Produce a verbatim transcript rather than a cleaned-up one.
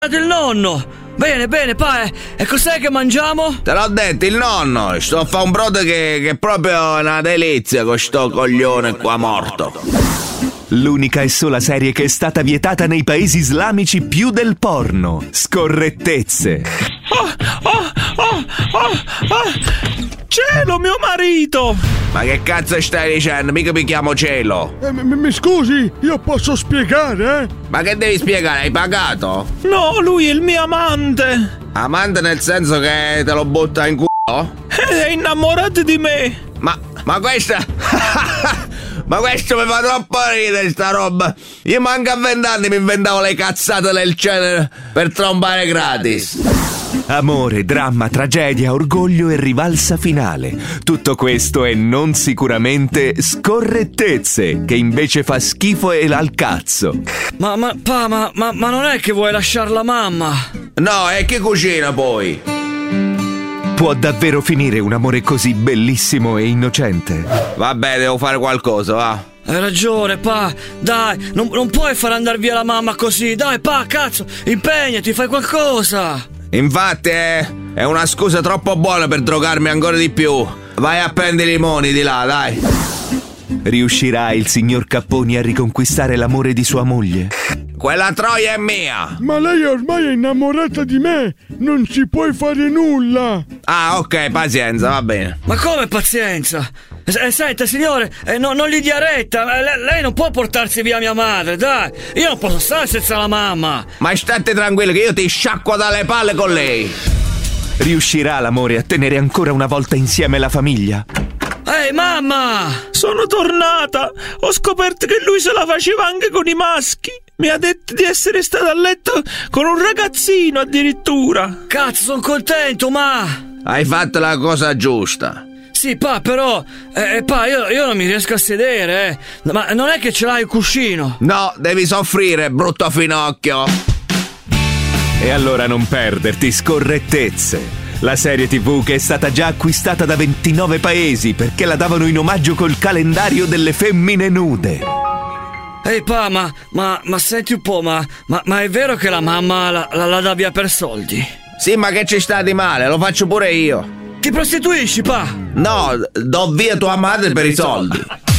del nonno. Bene, bene, pa, e, e cos'è che mangiamo? Te l'ho detto, il nonno. Sto a fare un brodo che, che è proprio una delizia con sto coglione qua morto. L'unica e sola serie che è stata vietata nei paesi islamici più del porno. Scorrettezze. Oh, oh, oh, oh, oh. Cielo, mio marito! Ma che cazzo stai dicendo? Mica mi chiamo Cielo. Eh, mi, mi scusi, io posso spiegare, eh? Ma che devi spiegare? Hai pagato? No, lui è il mio amante. Amante nel senso che te lo butta in culo? È innamorato di me. Ma, ma questa... Ma questo mi fa troppo ridere sta roba. Io manco a vent'anni mi inventavo le cazzate del genere per trombare gratis. Amore, dramma, tragedia, orgoglio e rivalsa finale. Tutto questo e non sicuramente Scorrettezze, che invece fa schifo e al cazzo. Ma, ma, pa, ma, ma, ma non è che vuoi lasciare la mamma? No, e che cucina poi? Può davvero finire un amore così bellissimo e innocente? Vabbè, devo fare qualcosa, va. Hai ragione, pa. Dai, non, non puoi far andare via la mamma così. Dai, pa, cazzo, impegnati, fai qualcosa. Infatti è, è una scusa troppo buona per drogarmi ancora di più. Vai a prendere i limoni di là, dai. Riuscirà il signor Capponi a riconquistare l'amore di sua moglie? Quella troia è mia. Ma lei ormai è innamorata di me. Non ci puoi fare nulla. Ah, ok, pazienza, va bene. Ma come pazienza? Eh, senta, signore, eh, no, non gli dia retta. Lei, lei non può portarsi via mia madre, dai. Io non posso stare senza la mamma. Ma state tranquillo che io ti sciacquo dalle palle con lei. Riuscirà l'amore a tenere ancora una volta insieme la famiglia? Ehi, mamma! Sono tornata. Ho scoperto che lui se la faceva anche con i maschi. Mi ha detto di essere stato a letto con un ragazzino addirittura. Cazzo, sono contento, ma... Hai fatto la cosa giusta. Sì, pa, però... Eh, pa, io, io non mi riesco a sedere, eh. Ma non è che ce l'hai il cuscino? No, devi soffrire, brutto finocchio. E allora non perderti Scorrettezze, la serie tivù che è stata già acquistata da ventinove paesi perché la davano in omaggio col calendario delle femmine nude. Ehi, pa, ma, ma, ma senti un po', ma, ma, ma è vero che la mamma la, la, la dà via per soldi? Sì, ma che ci sta di male? Lo faccio pure io. Ti prostituisci, pa? No, do via tua madre per i soldi.